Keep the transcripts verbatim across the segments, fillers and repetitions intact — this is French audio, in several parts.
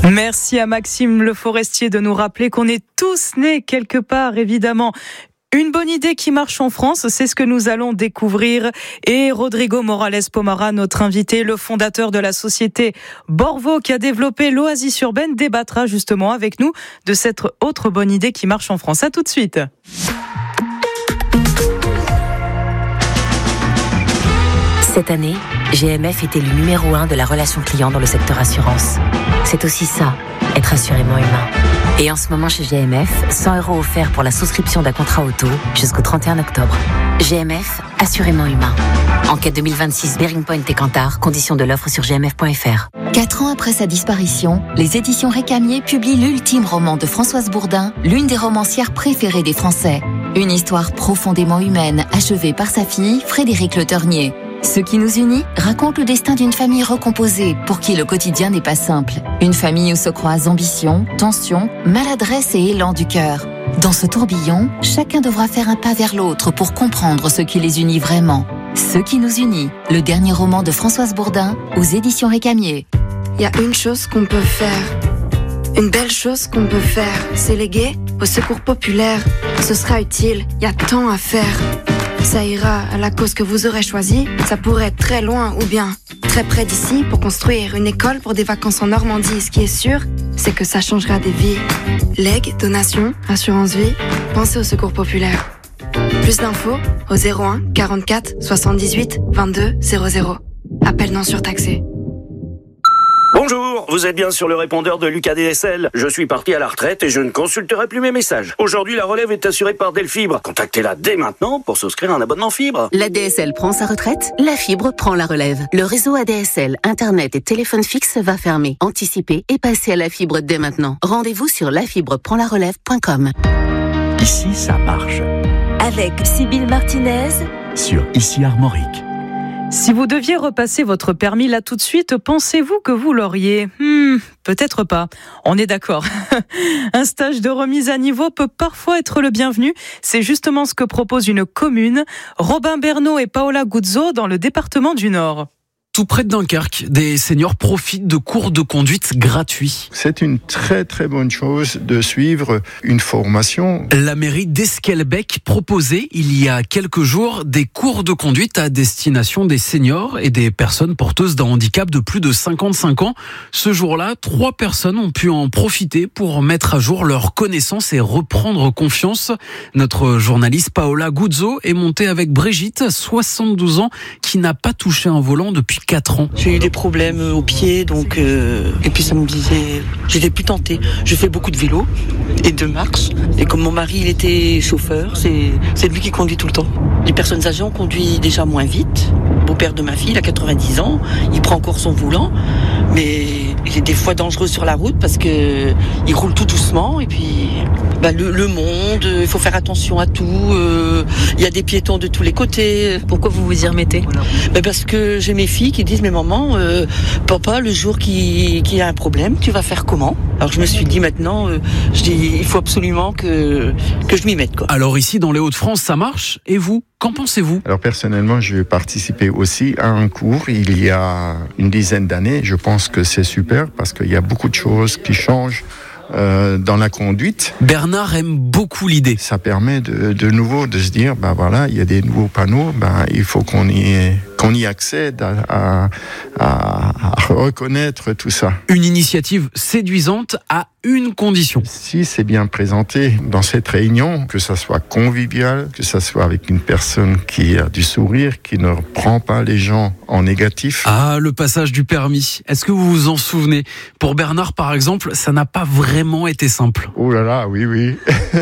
Merci à Maxime Le Forestier de nous rappeler qu'on est tous nés quelque part, évidemment. Une bonne idée qui marche en France, c'est ce que nous allons découvrir. Et Rodrigo Morales Pomara, notre invité, le fondateur de la société Borvo qui a développé l'Oasis urbaine, débattra justement avec nous de cette autre bonne idée qui marche en France. À tout de suite. Cette année, G M F est élu numéro un de la relation client dans le secteur assurance. C'est aussi ça, être assurément humain. Et en ce moment chez G M F, cent euros offerts pour la souscription d'un contrat auto jusqu'au trente et un octobre. G M F, assurément humain. Enquête deux mille vingt-six, Bearing Point et Kantar, conditions de l'offre sur g m f point f r. Quatre ans après sa disparition, les éditions Récamier publient l'ultime roman de Françoise Bourdin, l'une des romancières préférées des Français. Une histoire profondément humaine, achevée par sa fille, Frédéric Le Ternier. Ce qui nous unit raconte le destin d'une famille recomposée pour qui le quotidien n'est pas simple. Une famille où se croisent ambition, tension, maladresse et élan du cœur. Dans ce tourbillon, chacun devra faire un pas vers l'autre pour comprendre ce qui les unit vraiment. Ce qui nous unit, le dernier roman de Françoise Bourdin aux éditions Récamier. Il y a une chose qu'on peut faire, une belle chose qu'on peut faire, c'est léguer au secours populaire. Ce sera utile, il y a tant à faire. Ça ira à la cause que vous aurez choisie. Ça pourrait être très loin ou bien très près d'ici pour construire une école pour des vacances en Normandie. Ce qui est sûr, c'est que ça changera des vies. Legs, donations, assurance vie, pensez au secours populaire. Plus d'infos au zéro un quarante-quatre soixante-dix-huit vingt-deux zéro zéro. Appel non surtaxé. Bonjour, vous êtes bien sur le répondeur de Lucas D S L. Je suis parti à la retraite et je ne consulterai plus mes messages. Aujourd'hui, la relève est assurée par Delfibre. Contactez-la dès maintenant pour souscrire un abonnement fibre. La D S L prend sa retraite, la fibre prend la relève. Le réseau A D S L, Internet et téléphone fixe va fermer. Anticipez et passez à la fibre dès maintenant. Rendez-vous sur la fibre prend la relève point com. Ici, ça marche. Avec Sybille Martinez Sur Ici Armorique. Si vous deviez repasser votre permis là tout de suite, pensez-vous que vous l'auriez ? Hmm, peut-être pas. On est d'accord. Un stage de remise à niveau peut parfois être le bienvenu. C'est justement ce que propose une commune, Robin Bernot et Paola Guzzo dans le département du Nord. Tout près de Dunkerque, des seniors profitent de cours de conduite gratuits. C'est une très très bonne chose de suivre une formation. La mairie d'Esquelbec proposait il y a quelques jours des cours de conduite à destination des seniors et des personnes porteuses d'un handicap de plus de cinquante-cinq ans. Ce jour-là, trois personnes ont pu en profiter pour mettre à jour leurs connaissances et reprendre confiance. Notre journaliste Paola Guzzo est montée avec Brigitte, soixante-douze ans, qui n'a pas touché un volant depuis quatre ans. J'ai eu des problèmes aux pieds, donc euh, et puis ça me disait, j'étais plus tentée. Je fais beaucoup de vélo et de marche, et comme mon mari il était chauffeur, c'est c'est lui qui conduit tout le temps. Les personnes âgées ont conduit déjà moins vite. Le beau-père de ma fille, il a quatre-vingt-dix ans, il prend encore son volant, mais il est des fois dangereux sur la route parce que il roule tout doucement, et puis bah, le, le monde, il faut faire attention à tout. Euh, il y a des piétons de tous les côtés. Pourquoi vous vous y remettez ? Bah, parce que j'ai mes filles qui disent, mais maman, euh, papa, le jour qu'il qui y a un problème, tu vas faire comment ? Alors je me suis dit maintenant, euh, je dis, il faut absolument que, que je m'y mette, quoi. Alors ici, dans les Hauts-de-France, ça marche. Et vous, qu'en pensez-vous ? Alors personnellement, j'ai participé aussi à un cours il y a une dizaine d'années. Je pense que c'est super parce qu'il y a beaucoup de choses qui changent Euh, dans la conduite. Bernard aime beaucoup l'idée. Ça permet de, de nouveau de se dire, ben voilà, il y a des nouveaux panneaux, ben il faut qu'on y, qu'on y accède à, à, à, à reconnaître tout ça. Une initiative séduisante à une condition. Si c'est bien présenté dans cette réunion, que ça soit convivial, que ça soit avec une personne qui a du sourire, qui ne prend pas les gens en négatif. Ah, le passage du permis. Est-ce que vous vous en souvenez ? Pour Bernard, par exemple, ça n'a pas vraiment été simple. Oh là là, oui, oui.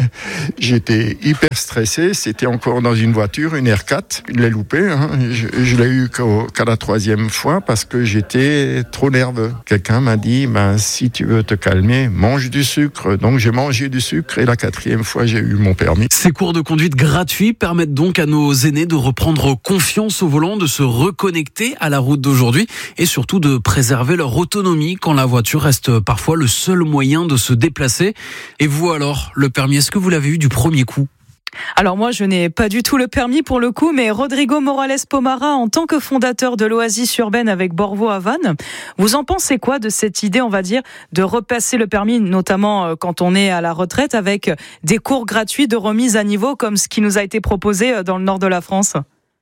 J'étais hyper stressé. C'était encore dans une voiture, une R quatre. Je l'ai loupé. Hein. Je, je l'ai eu qu'à la troisième fois parce que j'étais trop nerveux. Quelqu'un m'a dit, ben, si tu veux te calmer, mange du sucre. Donc j'ai mangé du sucre et la quatrième fois, j'ai eu mon permis. Ces cours de conduite gratuits permettent donc à nos aînés de reprendre confiance au volant, de se reconnecter à la route d'aujourd'hui et surtout de préserver leur autonomie quand la voiture reste parfois le seul moyen de se déplacer. Et vous alors, le permis, est-ce que vous l'avez eu du premier coup ? Alors moi, je n'ai pas du tout le permis pour le coup, mais Rodrigo Morales Pomara, en tant que fondateur de l'Oasis urbaine avec Borvo à Vannes, vous en pensez quoi de cette idée, on va dire, de repasser le permis, notamment quand on est à la retraite, avec des cours gratuits de remise à niveau, comme ce qui nous a été proposé dans le nord de la France ?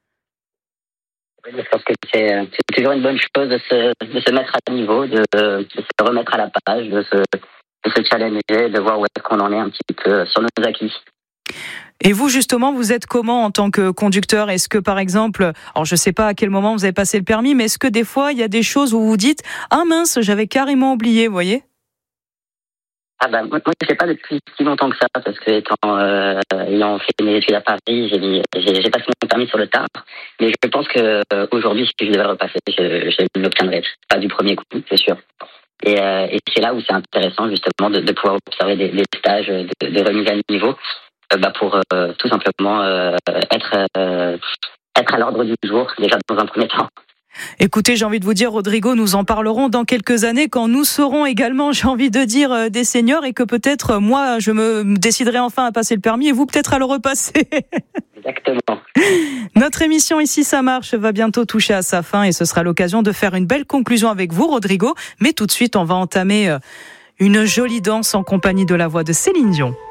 Je pense que c'est, c'est toujours une bonne chose de se, de se mettre à niveau, de, de se remettre à la page, de se, de se challenger, de voir où est-ce qu'on en est un petit peu sur nos acquis. Et vous, justement, vous êtes comment en tant que conducteur ? Est-ce que, par exemple, alors je ne sais pas à quel moment vous avez passé le permis, mais est-ce que des fois, il y a des choses où vous dites « Ah mince, j'avais carrément oublié », vous voyez ? Ah bah, moi, je ne fais pas depuis si longtemps que ça, parce que étant, euh, ayant fait mes études à Paris, j'ai, mis, j'ai, j'ai passé mon permis sur le tard. Mais je pense qu'aujourd'hui, si je devais le repasser, je, je l'obtiendrais pas du premier coup, c'est sûr. Et, euh, et c'est là où c'est intéressant, justement, de, de pouvoir observer des, des stages de, de remise à niveau. Bah pour euh, tout simplement euh, être euh, être à l'ordre du jour déjà dans un premier temps. Écoutez, j'ai envie de vous dire, Rodrigo, nous en parlerons dans quelques années quand nous serons également, j'ai envie de dire, des seniors et que peut-être moi je me déciderai enfin à passer le permis et vous peut-être à le repasser. Exactement. Notre émission Ici ça marche va bientôt toucher à sa fin et ce sera l'occasion de faire une belle conclusion avec vous, Rodrigo. Mais tout de suite, on va entamer une jolie danse en compagnie de la voix de Céline Dion.